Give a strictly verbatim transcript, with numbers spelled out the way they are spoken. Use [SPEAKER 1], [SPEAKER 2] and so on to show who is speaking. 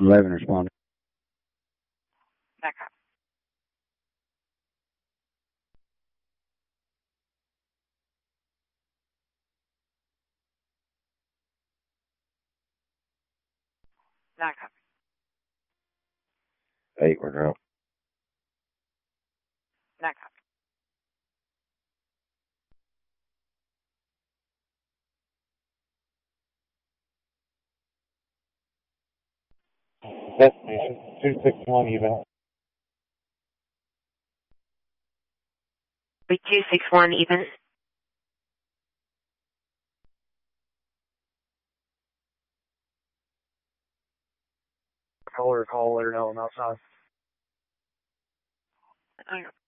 [SPEAKER 1] eleven responded.
[SPEAKER 2] That copy. That copy.
[SPEAKER 3] Eight, we're drunk.
[SPEAKER 2] That copy.
[SPEAKER 4] Destination two six one even.
[SPEAKER 2] two six one even.
[SPEAKER 4] Call her, call her, no, I'm outside.
[SPEAKER 2] Okay.